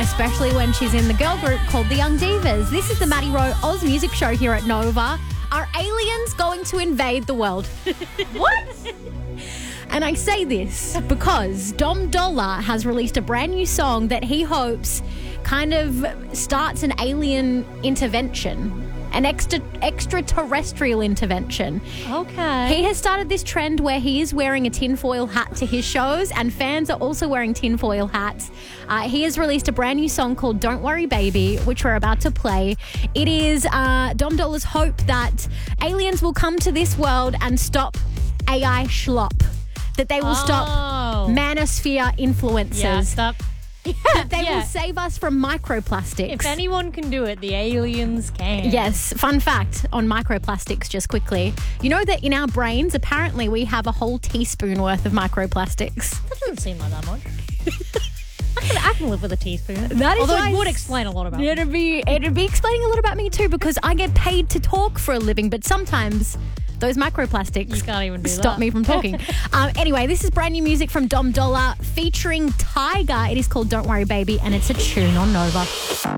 especially when she's in the girl group called the Young Divas. This is the Maddie Rowe Oz Music Show here at Nova. Are aliens going to invade the world? What? And I say this because Dom Dolla has released a brand new song that he hopes kind of starts an alien intervention. An extraterrestrial intervention. Okay. He has started this trend where he is wearing a tinfoil hat to his shows, and fans are also wearing tinfoil hats. He has released a brand new song called Don't Worry Baby, which we're about to play. It is Dom Dolla's hope that aliens will come to this world and stop AI schlop. That they will stop manosphere influences. Yeah, stop. That they will save us from microplastics. If anyone can do it, the aliens can. Yes. Fun fact on microplastics, just quickly. You know that in our brains, apparently, we have a whole teaspoon worth of microplastics. That doesn't seem like that much. I can live with a teaspoon. That is Although nice. it would explain a lot about me. It'd be explaining a lot about me too, because I get paid to talk for a living, but sometimes those microplastics You can't even do stop that. me from talking. Anyway, this is brand new music from Dom Dolla featuring Tyga. It is called Don't Worry Baby, and it's a tune on Nova.